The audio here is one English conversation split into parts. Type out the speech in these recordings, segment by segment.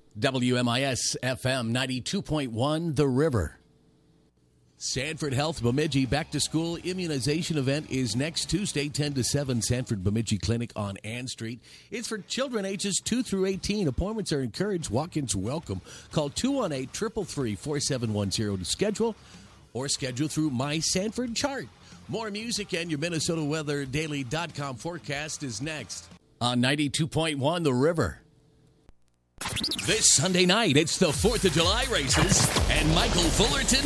WMIS FM 92.1 The River. Sanford Health Bemidji back-to-school immunization event is next Tuesday, 10 to 7, Sanford Bemidji Clinic on Ann Street. It's for children ages 2 through 18. Appointments are encouraged. Walk-ins welcome. Call 218-333-4710 to schedule or schedule through My Sanford Chart. More music and your MinnesotaWeatherDaily.com forecast is next on 92.1 The River. This Sunday night, it's the 4th of July races and Michael Fullerton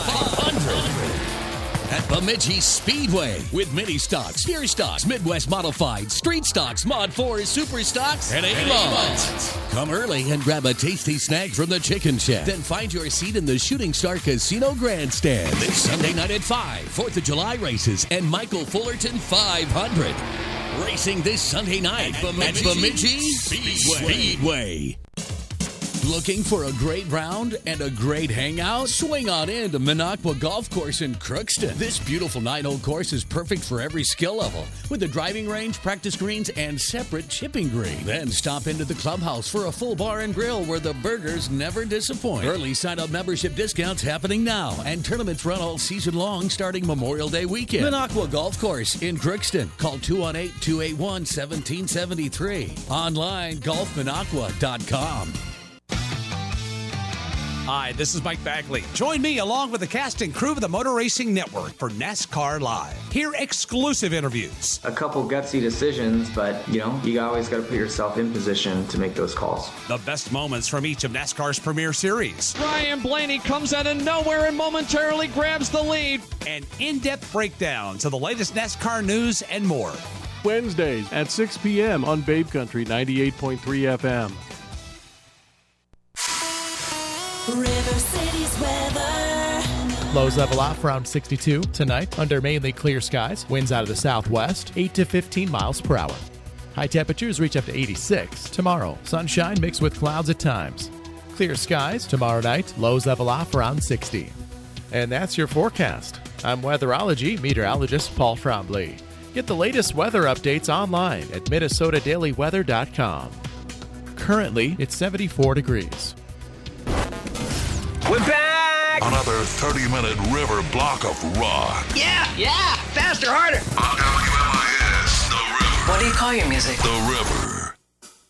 500 at Bemidji Speedway with mini stocks, steer stocks, Midwest modified, street stocks, Mod 4 super stocks, and A-mods. Come early and grab a tasty snack from the Chicken Shed. Then find your seat in the Shooting Star Casino Grandstand this Sunday night at 5. 4th of July races and Michael Fullerton 500. Racing this Sunday night at Bemidji Speedway. Looking for a great round and a great hangout? Swing on into Minocqua Golf Course in Crookston. This beautiful 9-hole course is perfect for every skill level, with a driving range, practice greens, and separate chipping green. Then stop into the clubhouse for a full bar and grill where the burgers never disappoint. Early sign-up membership discounts happening now, and tournaments run all season long starting Memorial Day weekend. Minocqua Golf Course in Crookston. Call 218-281-1773. Online, golfminocqua.com. Hi, this is Mike Bagley. Join me along with the cast and crew of the Motor Racing Network for NASCAR Live. Hear exclusive interviews. A couple gutsy decisions, but, you always got to put yourself in position to make those calls. The best moments from each of NASCAR's premier series. Ryan Blaney comes out of nowhere and momentarily grabs the lead. And in-depth breakdowns of the latest NASCAR news and more. Wednesdays at 6 p.m. on Babe Country 98.3 FM. River City's weather. Lows level off around 62 tonight under mainly clear skies. Winds out of the southwest, 8 to 15 miles per hour. High temperatures reach up to 86 tomorrow. Sunshine mixed with clouds at times. Clear skies tomorrow night. Lows level off around 60. And that's your forecast. I'm weatherology meteorologist Paul Trombley. Get the latest weather updates online at MinnesotaDailyWeather.com. Currently, it's 74 degrees. We're back! Another 30-minute river block of rock. Yeah! Faster, harder! On WMIS, The River. What do you call your music? The River.